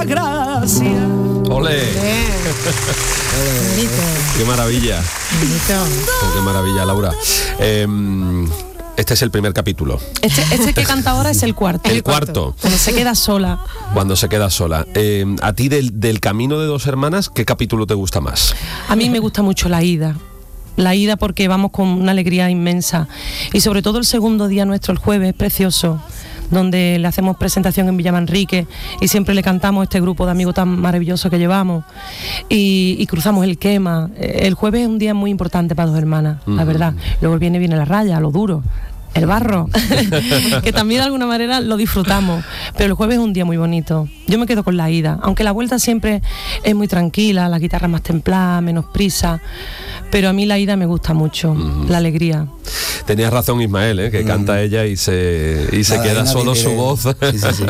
las gracias. ¡Ole! ¡Qué maravilla! Oh, ¡qué maravilla, Laura! Este es el primer capítulo. Este que canta ahora es el cuarto. El cuarto. Cuando se queda sola. Cuando se queda sola. A ti del Camino de Dos Hermanas, ¿qué capítulo te gusta más? A mí me gusta mucho la ida. La ida porque vamos con una alegría inmensa. Y sobre todo el segundo día nuestro, el jueves, es precioso, donde le hacemos presentación en Villamanrique y siempre le cantamos este grupo de amigos tan maravilloso que llevamos y cruzamos el quema. El jueves es un día muy importante para Dos Hermanas, la verdad. Luego viene la raya, lo duro, el barro, que también de alguna manera lo disfrutamos, pero el jueves es un día muy bonito. Yo me quedo con la ida, aunque la vuelta siempre es muy tranquila, la guitarra más templada, menos prisa, pero a mí la ida me gusta mucho, la alegría. Tenías razón, Ismael, que canta ella y se queda solo su voz. Sí.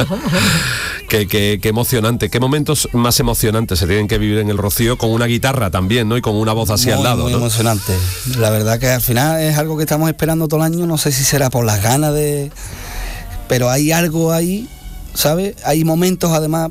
Qué emocionante. ¿Qué momentos más emocionantes se tienen que vivir en el Rocío con una guitarra también, ¿no? Y con una voz así al lado, muy ¿no? Emocionante. La verdad que al final es algo que estamos esperando todo el año, no sé si será por las ganas de... Pero hay algo ahí, ¿sabes? Hay momentos, además,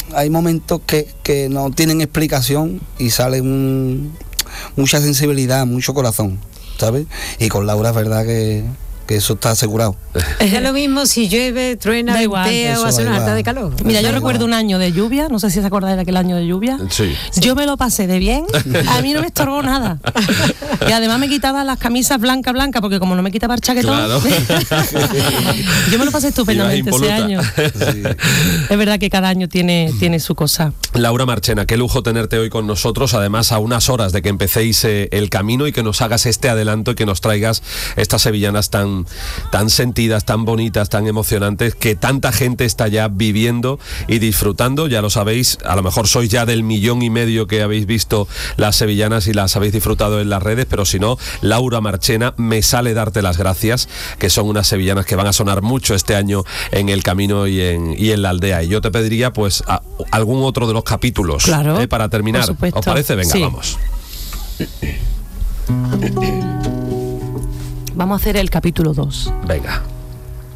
que no tienen explicación y sale mucha sensibilidad, mucho corazón, ¿sabes? Y con Laura es verdad que eso está asegurado. Es lo mismo si llueve, truena, ventea o hace una alta de calor. Mira, yo recuerdo un año de lluvia, no sé si se acordáis de aquel año de lluvia. Sí. Yo me lo pasé de bien, a mí no me estorbó nada. Y además me quitaba las camisas blanca, porque como no me quitaba el chaquetón, claro. Yo me lo pasé estupendamente ese año. Sí. Es verdad que cada año tiene su cosa. Laura Marchena, qué lujo tenerte hoy con nosotros, además a unas horas de que empecéis el camino y que nos hagas este adelanto y que nos traigas estas sevillanas tan sentidas, tan bonitas, tan emocionantes, que tanta gente está ya viviendo y disfrutando. Ya lo sabéis, a lo mejor sois ya del 1,5 million que habéis visto las sevillanas y las habéis disfrutado en las redes, pero si no, Laura Marchena, me sale darte las gracias, que son unas sevillanas que van a sonar mucho este año en el camino y en la aldea. Y yo te pediría pues algún otro de los capítulos, claro, para terminar. ¿Os parece? Venga, sí. Vamos. Vamos a hacer el capítulo 2. Venga.